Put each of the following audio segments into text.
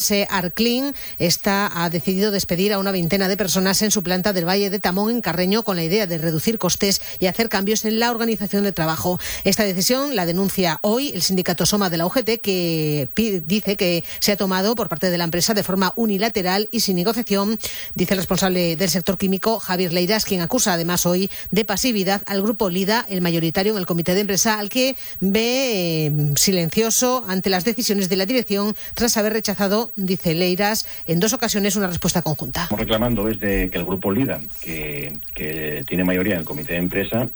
estadounidense Arclean ha decidido despedir a una veintena de personas en su planta del Valle de Tamón, en Carreño, con la idea de reducir costes y hacer cambios en la organización de trabajo. Esta decisión la denuncia hoy el sindicato SOMA de la UGT, que dice que se ha tomado por parte de la empresa de forma unilateral y sin negociación, dice el responsable del sector químico, Javier Leiras, quien acusa además hoy de pasividad al grupo Lida, el mayoritario en el comité de empresa, al que ve silencioso ante las decisiones de la dirección tras haber rechazado, dice Leiras, en 2 ocasiones una respuesta conjunta. Estamos reclamando es de que el grupo Lida, que tiene mayoría en el comité de empresa,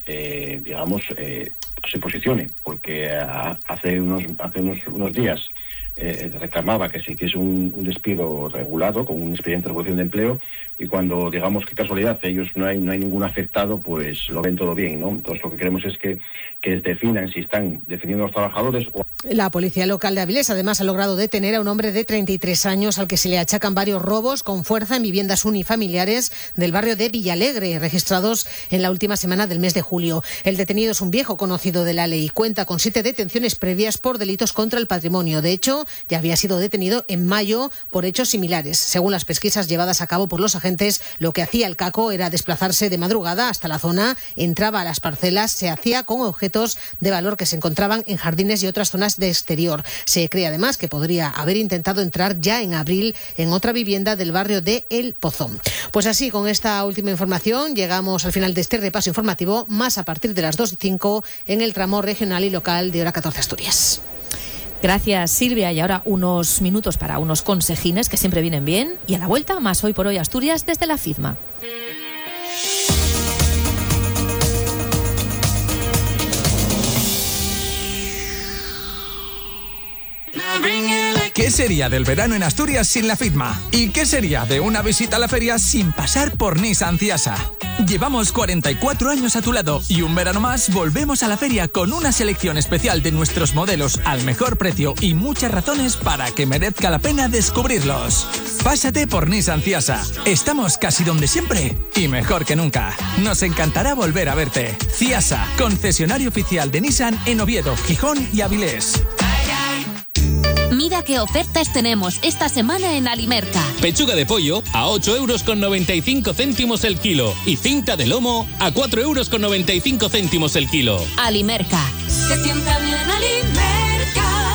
se posicione, porque hace unos días reclamaba que sí, que es un despido regulado, con un expediente de regulación de empleo, y cuando, digamos, qué casualidad, ellos no hay ningún afectado, pues lo ven todo bien, ¿no? Entonces lo que queremos es que definan si están defendiendo a los trabajadores o... La policía local de Avilés además ha logrado detener a un hombre de 33 años al que se le achacan varios robos con fuerza en viviendas unifamiliares del barrio de Villalegre, registrados en la última semana del mes de julio. El detenido es un viejo conocido de la ley. Cuenta con 7 detenciones previas por delitos contra el patrimonio. De hecho, ya había sido detenido en mayo por hechos similares. Según las pesquisas llevadas a cabo por los agentes, lo que hacía el caco era desplazarse de madrugada hasta la zona, entraba a las parcelas, se hacía con objetos de valor que se encontraban en jardines y otras zonas de exterior. Se cree además que podría haber intentado entrar ya en abril en otra vivienda del barrio de El Pozón. Pues así, con esta última información, llegamos al final de este repaso informativo, más a partir de las 2:05 en el tramo regional y local de Hora 14 Asturias. Gracias, Silvia. Y ahora unos minutos para unos consejines que siempre vienen bien. Y a la vuelta, más Hoy por Hoy Asturias desde la FIDMA. ¿Qué sería del verano en Asturias sin la FIDMA? ¿Y qué sería de una visita a la feria sin pasar por Nissan Ciasa? Llevamos 44 años a tu lado y un verano más volvemos a la feria con una selección especial de nuestros modelos al mejor precio y muchas razones para que merezca la pena descubrirlos. Pásate por Nissan Ciasa. Estamos casi donde siempre y mejor que nunca. Nos encantará volver a verte. Ciasa, concesionario oficial de Nissan en Oviedo, Gijón y Avilés. Mira qué ofertas tenemos esta semana en Alimerca. Pechuga de pollo a 8,95 € el kilo y cinta de lomo a 4,95 € el kilo. Alimerca. Se sienta bien Alimerca.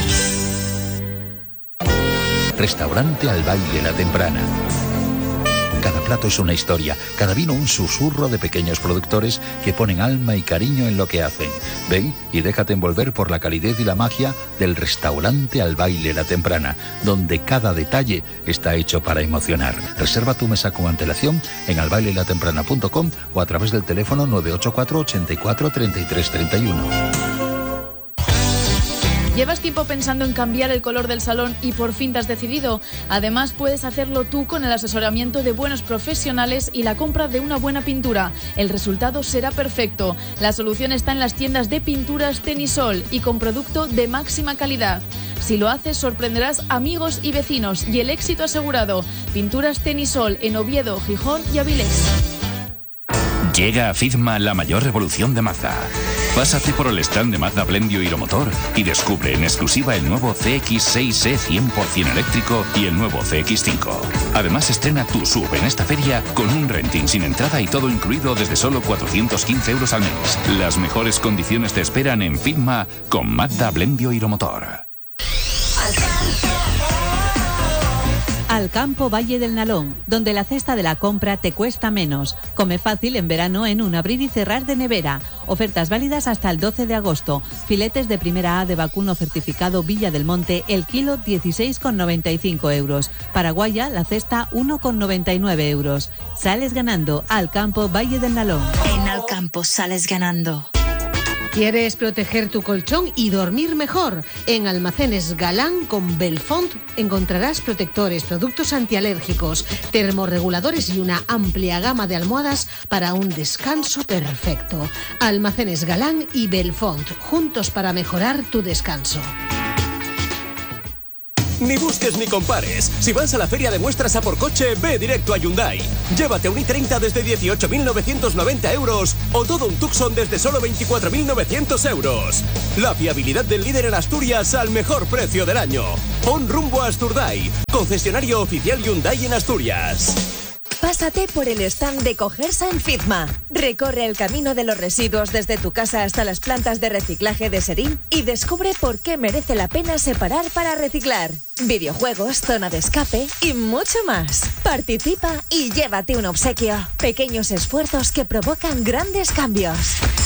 Restaurante Al Baile La Temprana. Cada plato es una historia, cada vino un susurro de pequeños productores que ponen alma y cariño en lo que hacen. Ven y déjate envolver por la calidez y la magia del Restaurante Al Baile La Temprana, donde cada detalle está hecho para emocionar. Reserva tu mesa con antelación en albailelatemprana.com o a través del teléfono 984 84 33 31. ¿Llevas tiempo pensando en cambiar el color del salón y por fin te has decidido? Además, puedes hacerlo tú con el asesoramiento de buenos profesionales y la compra de una buena pintura. El resultado será perfecto. La solución está en las tiendas de pinturas Tenisol y con producto de máxima calidad. Si lo haces, sorprenderás amigos y vecinos y el éxito asegurado. Pinturas Tenisol en Oviedo, Gijón y Avilés. Llega a FIDMA la mayor revolución de Mazda. Pásate por el stand de Mazda Blendio Hiromotor y descubre en exclusiva el nuevo CX-6E 100% eléctrico y el nuevo CX-5. Además, estrena tu SUV en esta feria con un renting sin entrada y todo incluido desde solo 415 € al mes. Las mejores condiciones te esperan en FIDMA con Mazda Blendio Hiromotor. Al Campo Valle del Nalón, donde la cesta de la compra te cuesta menos. Come fácil en verano en un abrir y cerrar de nevera. Ofertas válidas hasta el 12 de agosto. Filetes de primera A de vacuno certificado Villa del Monte, el kilo 16,95 €. Paraguaya, la cesta 1,99 €. Sales ganando. Al Campo Valle del Nalón. En Al Campo sales ganando. ¿Quieres proteger tu colchón y dormir mejor? En Almacenes Galán con Belfont encontrarás protectores, productos antialérgicos, termorreguladores y una amplia gama de almohadas para un descanso perfecto. Almacenes Galán y Belfont, juntos para mejorar tu descanso. Ni busques ni compares. Si vas a la feria de muestras a por coche, ve directo a Hyundai. Llévate un i30 desde 18.990 euros o todo un Tucson desde solo 24.900 euros. La fiabilidad del líder en Asturias al mejor precio del año. Pon rumbo a Asturdai, concesionario oficial Hyundai en Asturias. Pásate por el stand de Cogersa en Fitma. Recorre el camino de los residuos desde tu casa hasta las plantas de reciclaje de Serín y descubre por qué merece la pena separar para reciclar. Videojuegos, zona de escape y mucho más. Participa y llévate un obsequio. Pequeños esfuerzos que provocan grandes cambios.